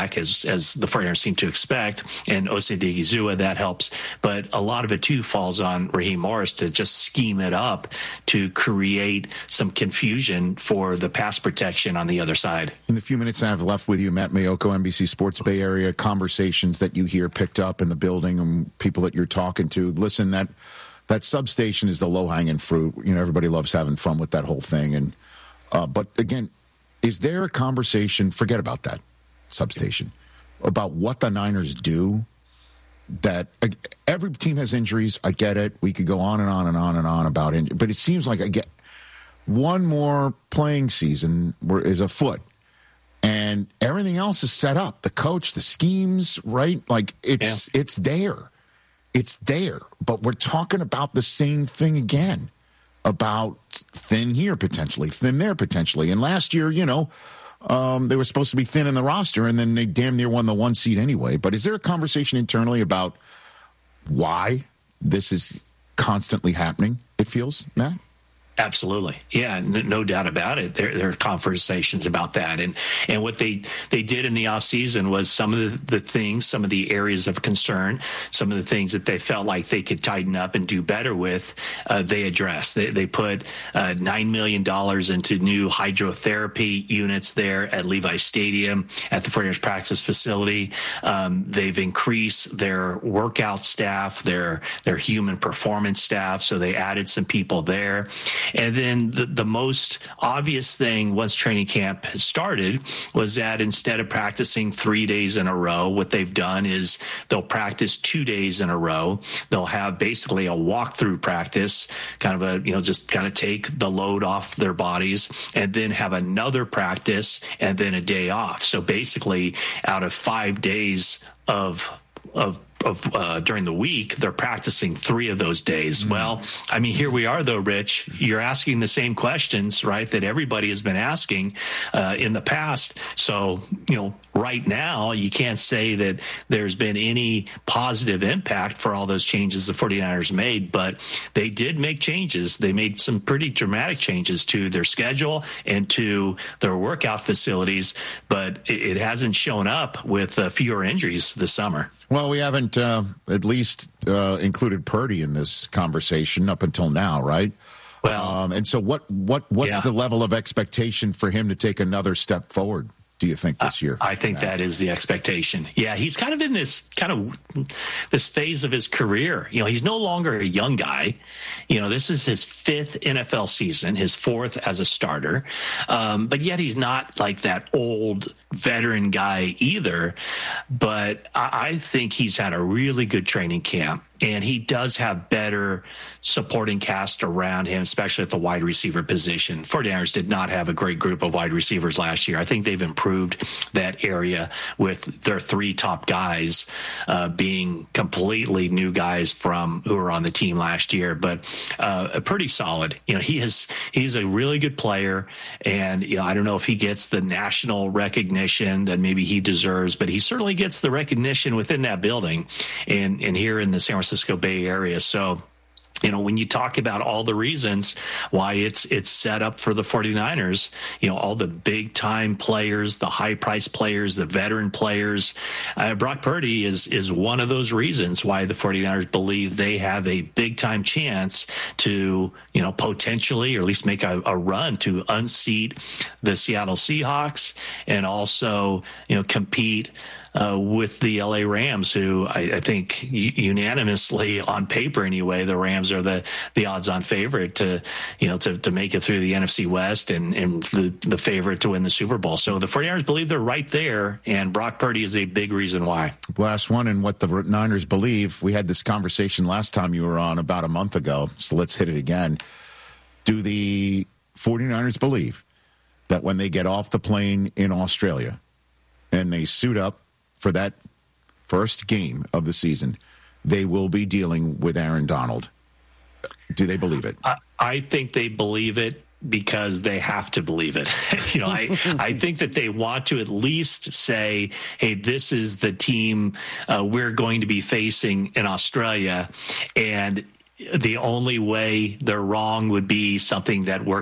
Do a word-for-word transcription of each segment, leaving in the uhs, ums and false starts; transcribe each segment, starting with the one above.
back, as as the 49ers seem to expect, and Osa Odighizuwa, that helps. But a lot of it, too, falls on Raheem Morris to just scheme it up to create some confusion for the pass protection on the other side. In the few minutes I have left with you, Matt Maiocco, N B C Sports Bay Area, conversations that you hear picked up in the building and people that you're talking to. Listen, that that substation is the low-hanging fruit. You know, everybody loves having fun with that whole thing. And uh, but, again, is there a conversation, forget about that substation, about what the Niners do? That uh, every team has injuries. I get it. We could go on and on and on and on about it. But it seems like I get one more playing season is afoot. And everything else is set up. The coach, the schemes, right? Like, it's yeah. it's there. It's there. But we're talking about the same thing again, about thin here potentially, thin there potentially. And last year, you know, um, they were supposed to be thin in the roster, and then they damn near won the one seed anyway. But is there a conversation internally about why this is constantly happening, it feels, Matt? Absolutely. Yeah, n- no doubt about it. There, there are conversations about that. And and what they, they did in the offseason was some of the, the things, some of the areas of concern, some of the things that they felt like they could tighten up and do better with, uh, they addressed. They, they put uh, nine million dollars into new hydrotherapy units there at Levi Stadium at the 49ers practice facility. Um, they've increased their workout staff, their, their human performance staff, so they added some people there. And then the, the most obvious thing once training camp has started was that instead of practicing three days in a row, what they've done is they'll practice two days in a row. They'll have basically a walkthrough practice, kind of a, you know, just kind of take the load off their bodies, and then have another practice and then a day off. So basically out of five days of of of uh, during the week, they're practicing three of those days. Mm-hmm. Well, I mean, here we are, though, Rich. You're asking the same questions, right, that everybody has been asking uh, in the past. So, you know, right now, you can't say that there's been any positive impact for all those changes the 49ers made, but they did make changes. They made some pretty dramatic changes to their schedule and to their workout facilities, but it, it hasn't shown up with uh, fewer injuries this summer. Well, we haven't uh, at least uh, included Purdy in this conversation up until now, right? Well, um, and so what? What? What's yeah. the level of expectation for him to take another step forward, do you think, this year? I think that is the expectation. Yeah, he's kind of in this kind of this phase of his career. You know, he's no longer a young guy. You know, this is his fifth N F L season, his fourth as a starter. Um, but yet he's not like that old veteran guy either. But I, I think he's had a really good training camp. And he does have better supporting cast around him, especially at the wide receiver position. 49ers did not have a great group of wide receivers last year. I think they've improved that area with their three top guys uh, being completely new guys from who were on the team last year, but uh, pretty solid. You know, he is he's a really good player, and you know, I don't know if he gets the national recognition that maybe he deserves, but he certainly gets the recognition within that building and and here in the San Francisco Francisco Bay Area. So, you know, when you talk about all the reasons why it's it's set up for the 49ers, you know, all the big time players, the high price players, the veteran players, uh, Brock Purdy is is one of those reasons why the 49ers believe they have a big time chance to, you know, potentially or at least make a, a run to unseat the Seattle Seahawks and also, you know, compete Uh, with the L A Rams, who I, I think unanimously on paper anyway, the Rams are the, the odds-on favorite to, you know, to, to make it through the N F C West and, and the, the favorite to win the Super Bowl. So the 49ers believe they're right there, and Brock Purdy is a big reason why. Last one, and what the Niners believe. We had this conversation last time you were on about a month ago, so let's hit it again. Do the 49ers believe that when they get off the plane in Australia and they suit up for that first game of the season, they will be dealing with Aaron Donald? Do they believe it? I, I think they believe it because they have to believe it. you know, I, I think that they want to at least say, hey, this is the team uh, we're going to be facing in Australia. And the only way they're wrong would be something that works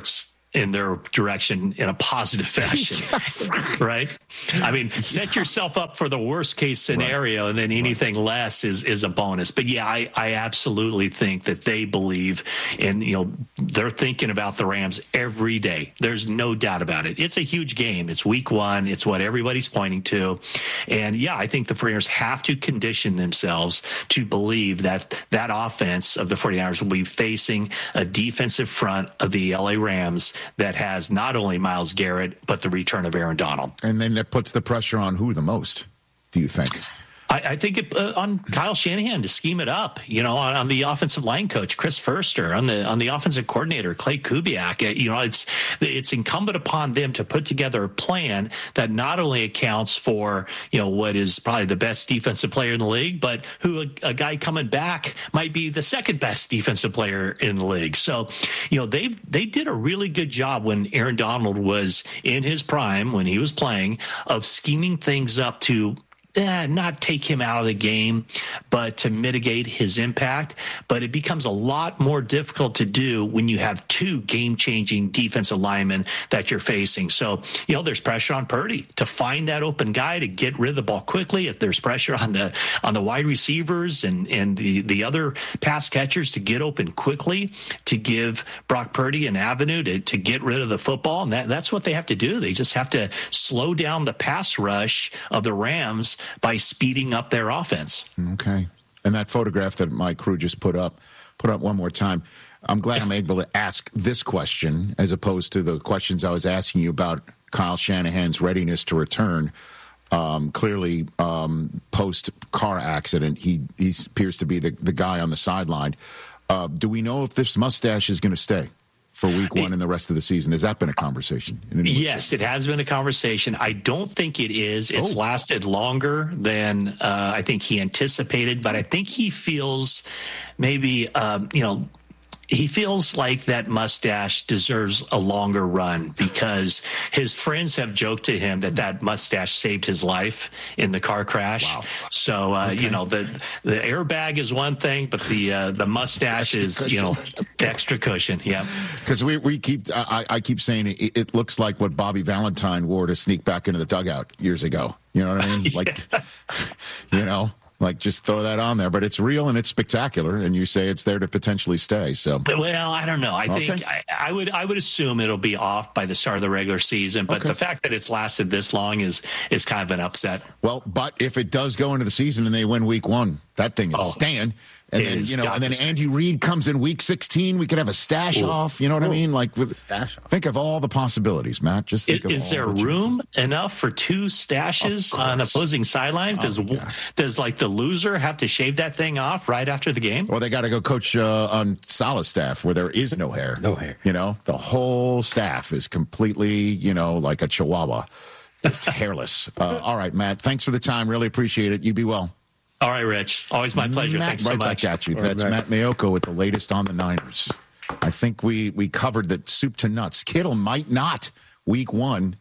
in their direction in a positive fashion, right? I mean, set yourself up for the worst case scenario, right. and then anything right. less is, is a bonus. But yeah, I, I absolutely think that they believe in, you know, they're thinking about the Rams every day. There's no doubt about it. It's a huge game. It's week one. It's what everybody's pointing to. And yeah, I think the 49ers have to condition themselves to believe that that offense of the 49ers will be facing a defensive front of the L A Rams that has not only Myles Garrett, but the return of Aaron Donald. And then that puts the pressure on who the most, do you think? I, I think it, uh, on Kyle Shanahan to scheme it up, you know, on, on the offensive line coach, Chris Furster, on the on the offensive coordinator, Clay Kubiak. Uh, you know, it's it's incumbent upon them to put together a plan that not only accounts for, you know, what is probably the best defensive player in the league, but who a, a guy coming back might be the second best defensive player in the league. So, you know, they they did a really good job when Aaron Donald was in his prime, when he was playing, of scheming things up to Eh, not take him out of the game, but to mitigate his impact. But it becomes a lot more difficult to do when you have two game-changing defensive linemen that you're facing. So, you know, there's pressure on Purdy to find that open guy to get rid of the ball quickly. If there's pressure on the on the wide receivers and, and the, the other pass catchers to get open quickly, to give Brock Purdy an avenue to, to get rid of the football. And that, that's what they have to do. They just have to slow down the pass rush of the Rams by speeding up their offense. Okay. And that photograph that my crew just put up, put up one more time. I'm glad I'm able to ask this question as opposed to the questions I was asking you about Kyle Shanahan's readiness to return. Um, clearly, um, post-car accident, he, he appears to be the, the guy on the sideline. Uh, do we know if this mustache is going to stay for week one and the rest of the season? Has that been a conversation? Yes, it has been a conversation. I don't think it is. It's oh. lasted longer than uh, I think he anticipated, but I think he feels maybe, um, you know, he feels like that mustache deserves a longer run because his friends have joked to him that that mustache saved his life in the car crash. Wow. So, uh, okay. you know, the the airbag is one thing, but the uh, the mustache is, you know, extra cushion. Yeah. Because we, we keep, I, I keep saying it, it looks like what Bobby Valentine wore to sneak back into the dugout years ago. You know what I mean? Like, yeah. you know. Like, just throw that on there. But it's real and it's spectacular, and you say it's there to potentially stay. So, well, I don't know. I okay. think I, I would I would assume it'll be off by the start of the regular season. But okay. the fact that it's lasted this long is is kind of an upset. Well, but if it does go into the season and they win week one, that thing is oh. staying. And then, you know, and then Andy Reid comes in week sixteen. We could have a stash Ooh. off. You know what Ooh. I mean? Like with stash off. Think of all the possibilities, Matt. Just think is, of is all there the room chances. enough for two stashes on opposing sidelines? Does oh, yeah. does like the loser have to shave that thing off right after the game? Well, they got to go coach uh, on Salah's staff where there is no hair. No hair. You know, the whole staff is completely, you know, like a chihuahua, just hairless. Uh, all right, Matt. Thanks for the time. Really appreciate it. You be well. All right, Rich. Always my pleasure. Matt, Thanks so right much. Back at you. All That's right. Matt Maiocco with the latest on the Niners. I think we, we covered that soup to nuts. Kittle might not week one.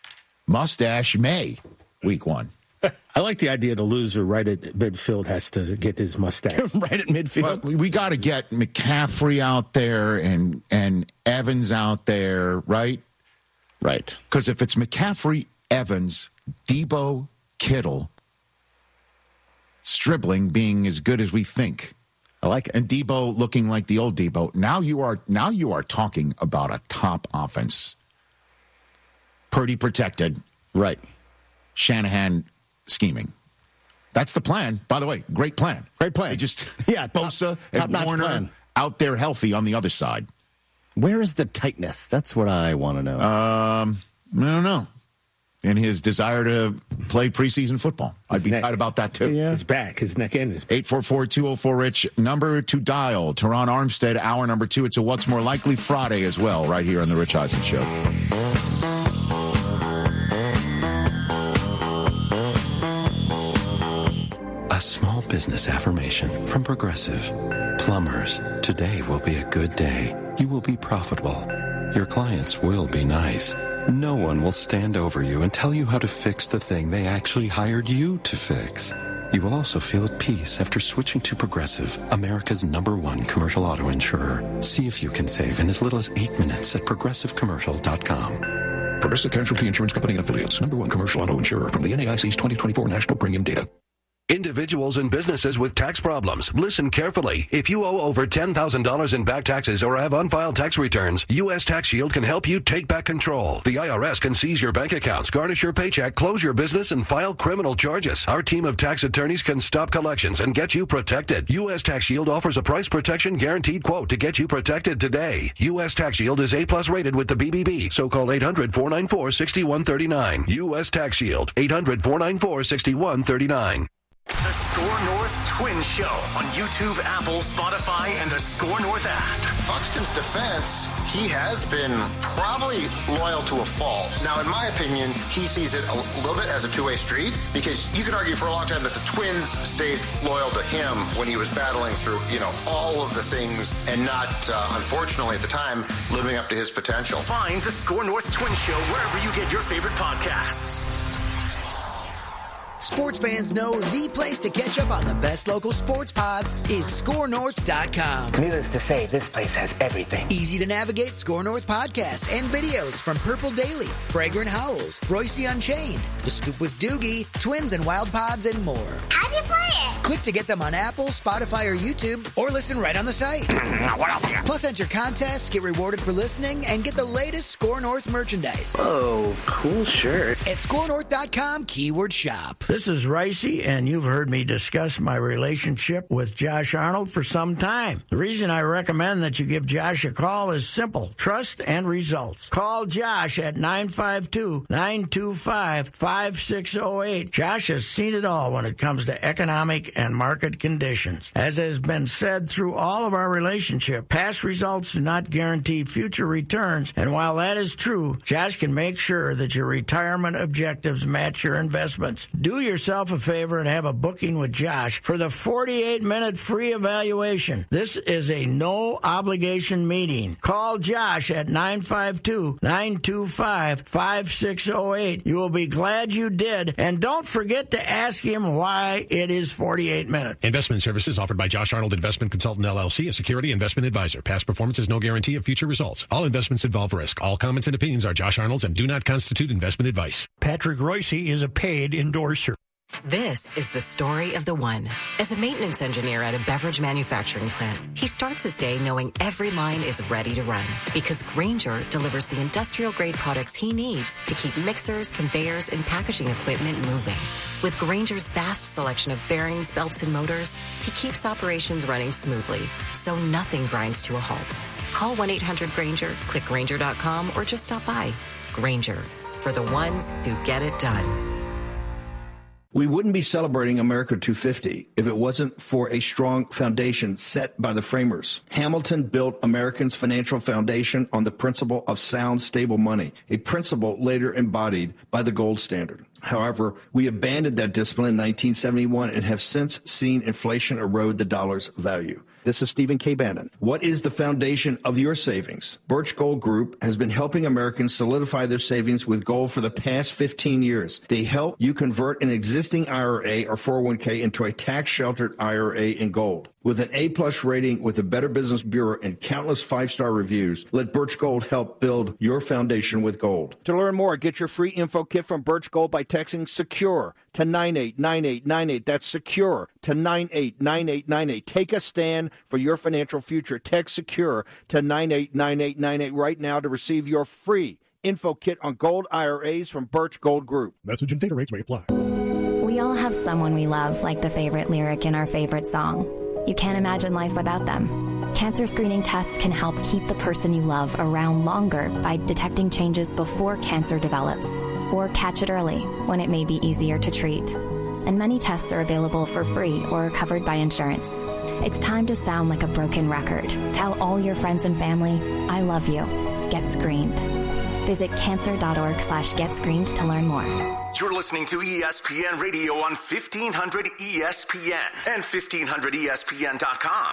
Mustache may week one. I like the idea the loser right at midfield has to get his mustache. Right at midfield. But we got to get McCaffrey out there and, and Evans out there, right? Right. Because if it's McCaffrey, Evans, Debo, Kittle, Stribling being as good as we think. I like it. And Debo looking like the old Debo. Now you are now you are talking about a top offense. Purdy protected. Right. Shanahan scheming. That's the plan. By the way, great plan. Great plan. They just yeah, Bosa top, and Warner plan. out there healthy on the other side. Where is the tightness? That's what I want to know. Um, I don't know. In his desire to play preseason football. His I'd be tight about that, too. Yeah. His back, his neck and his back. eight four four, two oh four, RICH, number to dial. Teron Armstead, hour number two. It's a What's More Likely Friday as well, right here on The Rich Eisen Show. A small business affirmation from Progressive. Plumbers, today will be a good day. You will be profitable. Your clients will be nice. No one will stand over you and tell you how to fix the thing they actually hired you to fix. You will also feel at peace after switching to Progressive, America's number one commercial auto insurer. See if you can save in as little as eight minutes at progressive commercial dot com. Progressive Casualty Insurance Company and Affiliates. Number one commercial auto insurer from the N A I C's twenty twenty-four National Premium Data. Individuals and businesses with tax problems, listen carefully. If you owe over ten thousand dollars in back taxes or have unfiled tax returns, U S Tax Shield can help you take back control. The I R S can seize your bank accots, garnish your paycheck, close your business, and file criminal charges. Our team of tax attorneys can stop collections and get you protected. U S Tax Shield offers a price protection guaranteed quote to get you protected today. U S Tax Shield is A-plus rated with the B B B, so call eight hundred, four nine four, six one three nine. U S Tax Shield, eight hundred, four nine four, six one three nine. The Score North Twin Show on YouTube, Apple, Spotify, and the Score North app. Buxton's defense, he has been probably loyal to a fault. Now, in my opinion, he sees it a little bit as a two-way street, because you could argue for a long time that the Twins stayed loyal to him when he was battling through, you know, all of the things and not, uh, unfortunately at the time, living up to his potential. Find the Score North Twin Show wherever you get your favorite podcasts. Sports fans know the place to catch up on the best local sports pods is score north dot com. Needless to say, this place has everything. Easy to navigate Score North podcasts and videos from Purple Daily, Fragrant Howls, Royce Unchained, The Scoop with Doogie, Twins and Wild Pods, and more. How do you play it? Click to get them on Apple, Spotify, or YouTube, or listen right on the site. What else? Plus, enter contests, get rewarded for listening, and get the latest Score North merchandise. Oh, cool shirt. At score north dot com, keyword shop. This is Ricey, and you've heard me discuss my relationship with Josh Arnold for some time. The reason I recommend that you give Josh a call is simple: trust and results. Call Josh at nine five two, nine two five, five six zero eight. Josh has seen it all when it comes to economic and market conditions. As has been said through all of our relationship, past results do not guarantee future returns, and while that is true, Josh can make sure that your retirement objectives match your investments. Do yourself a favor and have a booking with Josh for the forty-eight minute free evaluation. This is a no-obligation meeting. Call Josh at nine five two, nine two five, five six zero eight. You will be glad you did, and don't forget to ask him why it is forty-eight minutes. Investment services offered by Josh Arnold Investment Consultant, L L C, a security investment advisor. Past performance is no guarantee of future results. All investments involve risk. All comments and opinions are Josh Arnold's and do not constitute investment advice. Patrick Royce is a paid endorser. This is the story of the one. As a maintenance engineer at a beverage manufacturing plant, he starts his day knowing every line is ready to run because Grainger delivers the industrial-grade products he needs to keep mixers, conveyors, and packaging equipment moving. With Grainger's vast selection of bearings, belts, and motors, he keeps operations running smoothly, so nothing grinds to a halt. Call one eight hundred Grainger, click Grainger dot com, or just stop by. Grainger, for the ones who get it done. We wouldn't be celebrating America two fifty if it wasn't for a strong foundation set by the framers. Hamilton built Americans' financial foundation on the principle of sound, stable money, a principle later embodied by the gold standard. However, we abandoned that discipline in nineteen seventy-one and have since seen inflation erode the dollar's value. This is Stephen K. Bannon. What is the foundation of your savings? Birch Gold Group has been helping Americans solidify their savings with gold for the past fifteen years. They help you convert an existing I R A or four oh one k into a tax-sheltered I R A in gold. With an A-plus rating with the Better Business Bureau and countless five-star reviews, let Birch Gold help build your foundation with gold. To learn more, get your free info kit from Birch Gold by texting SECURE to nine eight nine eight nine eight. That's SECURE to nine eight nine eight nine eight. Take a stand for your financial future. Text SECURE to nine eight nine eight nine eight right now to receive your free info kit on gold I R As from Birch Gold Group. Message and data rates may apply. We all have someone we love, like the favorite lyric in our favorite song. You can't imagine life without them. Cancer screening tests can help keep the person you love around longer by detecting changes before cancer develops, or catch it early when it may be easier to treat. And many tests are available for free or covered by insurance. It's time to sound like a broken record. Tell all your friends and family, I love you. Get screened. Visit cancer.org slash get screened to learn more. You're listening to E S P N Radio on fifteen hundred E S P N and fifteen hundred E S P N dot com.